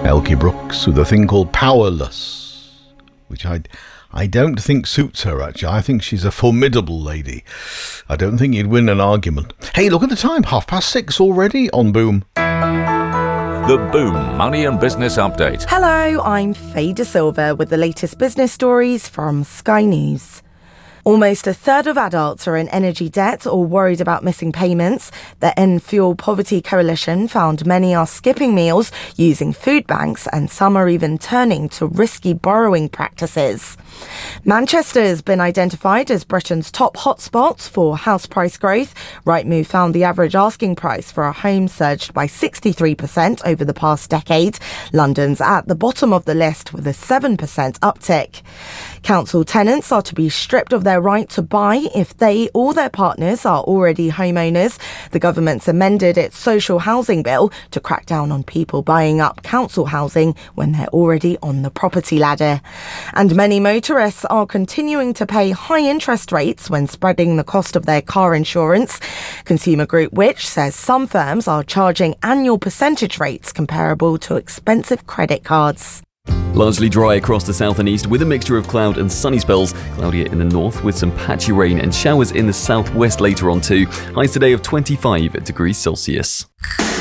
Elkie Brooks with a thing called Powerless, which I don't think suits her, actually. I think she's a formidable lady. I don't think you'd win an argument. Hey, look at the time, 6:30 already on Boom. The Boom Money and Business Update. Hello, I'm Faye De Silva with the latest business stories from Sky News. Almost a third of adults are in energy debt or worried about missing payments. The End Fuel Poverty Coalition found many are skipping meals, using food banks, and some are even turning to risky borrowing practices. Manchester has been identified as Britain's top hotspot for house price growth. Rightmove found the average asking price for a home surged by 63% over the past decade. London's at the bottom of the list with a 7% uptick. Council tenants are to be stripped of their right to buy if they or their partners are already homeowners. The government's amended its social housing bill to crack down on people buying up council housing when they're already on the property ladder. And many motorists are continuing to pay high interest rates when spreading the cost of their car insurance. Consumer Group Which says some firms are charging annual percentage rates comparable to expensive credit cards. Largely dry across the south and east with a mixture of cloud and sunny spells. Cloudier in the north with some patchy rain and showers in the southwest later on too. Highs today of 25 degrees Celsius.